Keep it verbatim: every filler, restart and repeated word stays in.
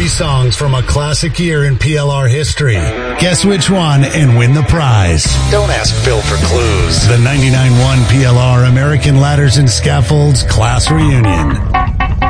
Three songs from a classic year in P L R history. Guess which one and win the prize. Don't ask Phil for clues. The ninety-nine point one P L R American Ladders and Scaffolds Class Reunion.